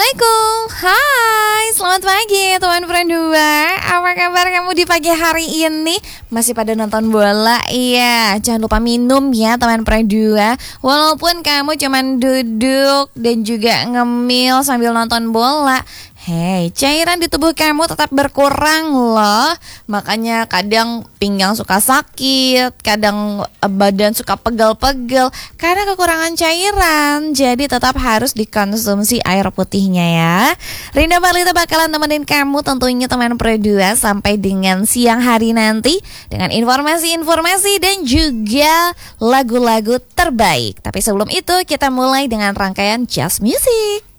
Assalamualaikum. Hai, selamat pagi teman Prendua. Apa kabar kamu di pagi hari ini? Masih pada nonton bola? Iya, jangan lupa minum ya teman Prendua. Walaupun kamu cuman duduk dan juga ngemil sambil nonton bola, hei, cairan di tubuh kamu tetap berkurang loh. Makanya kadang pinggang suka sakit, kadang badan suka pegel-pegel karena kekurangan cairan. Jadi tetap harus dikonsumsi air putihnya ya. Rinda Marlita bakalan temenin kamu tentunya teman Pro2 sampai dengan siang hari nanti dengan informasi-informasi dan juga lagu-lagu terbaik. Tapi sebelum itu kita mulai dengan rangkaian Just Music.